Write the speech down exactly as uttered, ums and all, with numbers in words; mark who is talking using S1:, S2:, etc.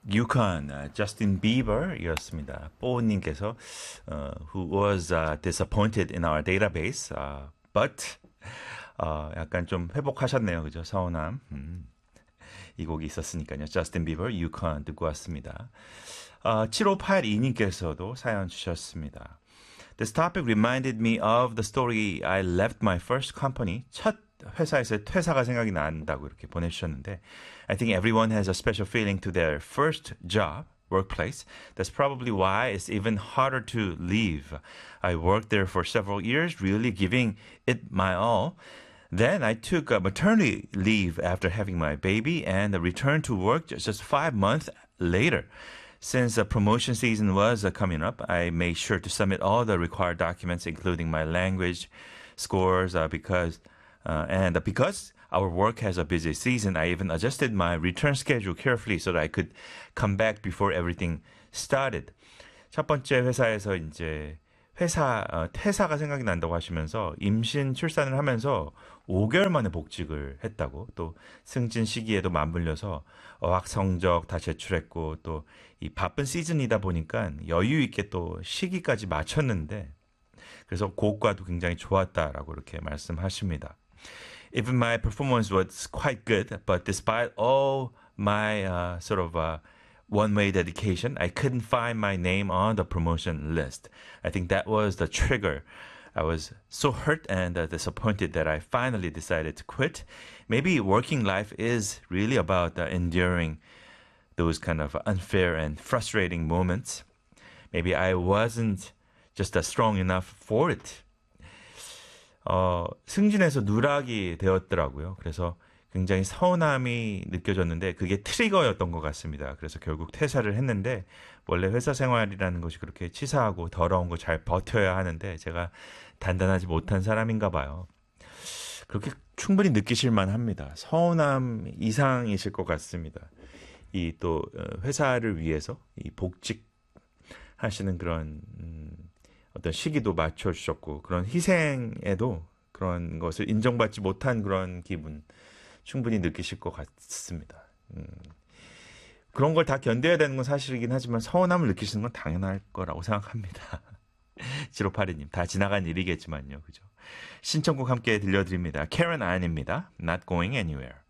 S1: 유컨, uh, Justin Bieber이었습니다. 뽀님께서 uh, who was uh, disappointed in our database, uh, but uh, 약간 좀 회복하셨네요, 그죠? 서운함. 음. 이 곡이 있었으니까요. Justin Bieber, 유컨 듣고 왔습니다. uh, 칠오팔이님께서도 사연 주셨습니다. This topic reminded me of the story I left my first company. 첫 회사에서 퇴사가 생각이 난다고 이렇게 보내주셨는데 I think everyone has a special feeling to their first job, workplace. That's probably why it's even harder to leave. I worked there for several years, really giving it my all. Then I took a maternity leave after having my baby and returned to work just five months later. Since the promotion season was uh, coming up, I made sure to submit all the required documents, including my language scores, uh, because uh, and because our work has a busy season, I even adjusted my return schedule carefully so that I could come back before everything started. 첫 번째 회사에서 이제 회사 어, 퇴사가 생각이 난다고 하시면서 임신 출산을 하면서 오 개월 만에 복직을 했다고 또 승진 시기에도 맞물려서 어학 성적 다 제출했고 또 이 바쁜 시즌이다 보니까 여유 있게 또 시기까지 맞췄는데 그래서 고과도 굉장히 좋았다라고 이렇게 말씀하십니다. Even my performance was quite good, but despite all my uh, sort of uh, one-way dedication, I couldn't find my name on the promotion list. I think that was the trigger. I was so hurt and uh, disappointed that I finally decided to quit. Maybe working life is really about uh, enduring those kind of unfair and frustrating moments. Maybe I wasn't just uh, strong enough for it. 어, 승진해서 누락이 되었더라고요. 그래서 굉장히 서운함이 느껴졌는데 그게 트리거였던 것 같습니다. 그래서 결국 퇴사를 했는데 원래 회사 생활이라는 것이 그렇게 치사하고 더러운 거 잘 버텨야 하는데 제가 단단하지 못한 사람인가 봐요. 그렇게 충분히 느끼실 만합니다. 서운함 이상이실 것 같습니다. 이 또 회사를 위해서 이 복직 하시는 그런 음, 어떤 시기도 맞춰주셨고 그런 희생에도 그런 것을 인정받지 못한 그런 기분 충분히 느끼실 것 같습니다. 음, 그런 걸 다 견뎌야 되는 건 사실이긴 하지만 서운함을 느끼시는 건 당연할 거라고 생각합니다. 칠오팔이님 다 지나간 일이겠지만요. 그죠? 신청곡 함께 들려드립니다. Karen Ann입니다. Not Going Anywhere.